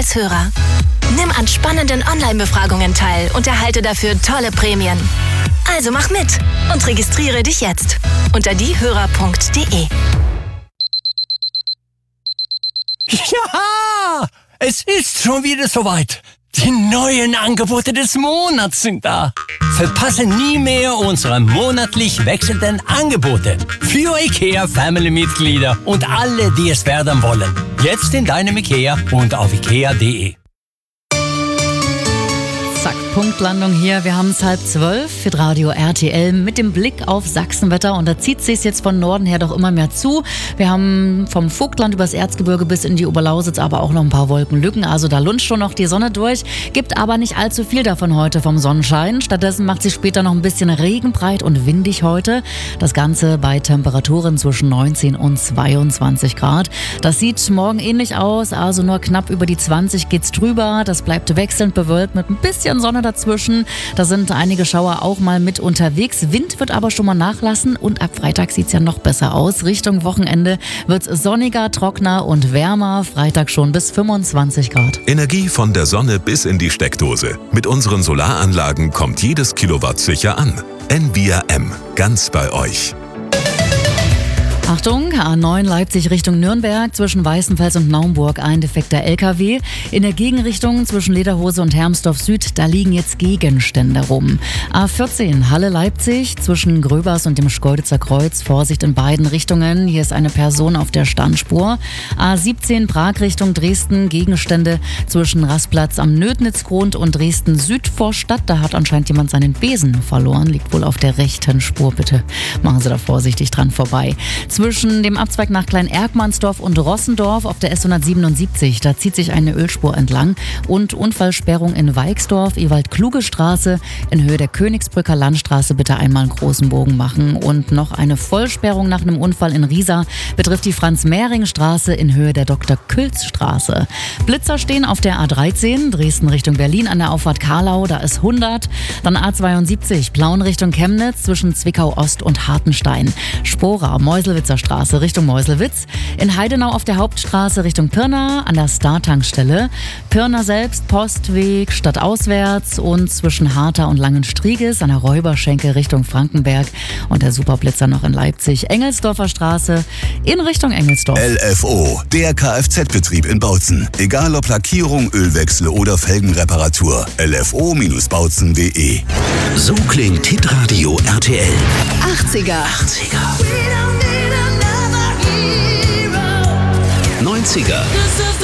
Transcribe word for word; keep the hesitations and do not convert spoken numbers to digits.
als Hörer. Nimm an spannenden Online-Befragungen teil und erhalte dafür tolle Prämien. Also mach mit und registriere dich jetzt unter diehörer punkt de. Ja, es ist schon wieder soweit. Die neuen Angebote des Monats sind da. Verpasse nie mehr unsere monatlich wechselnden Angebote für IKEA Family-Mitglieder und alle, die es werden wollen. Jetzt in deinem IKEA und auf ikea punkt de. Zack, Punktlandung hier. Wir haben es halb zwölf für Radio R T L mit dem Blick auf Sachsenwetter. Und da zieht es sich jetzt von Norden her doch immer mehr zu. Wir haben vom Vogtland übers Erzgebirge bis in die Oberlausitz aber auch noch ein paar Wolkenlücken. Also da lunscht schon noch die Sonne durch. Gibt aber nicht allzu viel davon heute vom Sonnenschein. Stattdessen macht sich später noch ein bisschen regenbreit und windig heute. Das Ganze bei Temperaturen zwischen neunzehn und zweiundzwanzig Grad. Das sieht morgen ähnlich aus. Also nur knapp über die zwanzig geht's drüber. Das bleibt wechselnd bewölkt mit ein bisschen Sonne dazwischen. Da sind einige Schauer auch mal mit unterwegs. Wind wird aber schon mal nachlassen und ab Freitag sieht es ja noch besser aus. Richtung Wochenende wird es sonniger, trockener und wärmer. Freitag schon bis fünfundzwanzig Grad. Energie von der Sonne bis in die Steckdose. Mit unseren Solaranlagen kommt jedes Kilowatt sicher an. N V I A M, ganz bei euch. Achtung, A neun Leipzig Richtung Nürnberg, zwischen Weißenfels und Naumburg ein defekter L K W. In der Gegenrichtung zwischen Lederhose und Hermsdorf Süd, da liegen jetzt Gegenstände rum. A vierzehn Halle Leipzig, zwischen Gröbers und dem Schkeuditzer Kreuz, Vorsicht in beiden Richtungen. Hier ist eine Person auf der Standspur. A siebzehn Prag Richtung Dresden, Gegenstände zwischen Rastplatz am Nödnitzgrund und Dresden Südvorstadt. Da hat anscheinend jemand seinen Besen verloren, liegt wohl auf der rechten Spur. Bitte machen Sie da vorsichtig dran vorbei. Zwischen dem Abzweig nach Klein-Erkmannsdorf und Rossendorf auf der S hundertsiebenundsiebzig, da zieht sich eine Ölspur entlang. Und Unfallsperrung in Weixdorf, Ewald-Kluge-Straße, in Höhe der Königsbrücker Landstraße bitte einmal einen großen Bogen machen. Und noch eine Vollsperrung nach einem Unfall in Riesa betrifft die Franz-Mehring-Straße in Höhe der Doktor-Külz-Straße. Blitzer stehen auf der A dreizehn, Dresden Richtung Berlin an der Auffahrt Karlau, da ist hundert. Dann A zweiundsiebzig, Plauen Richtung Chemnitz zwischen Zwickau-Ost und Hartenstein. Spora, Meuselwitzer Straße Richtung Meuselwitz. In Heidenau auf der Hauptstraße Richtung Pirna an der Star-Tankstelle. Pirna selbst, Postweg, stadtauswärts und zwischen Harter und Langenstrieges an der Räuberschenke Richtung Frankenberg. Und der Superblitzer noch in Leipzig. Engelsdorfer Straße in Richtung Engelsdorf. L F O, der Kfz-Betrieb in Bautzen. Egal ob Lackierung, Ölwechsel oder Felgenreparatur. L F O Bautzen punkt de. So klingt Hitradio R T L. achtziger. achtziger. neunziger.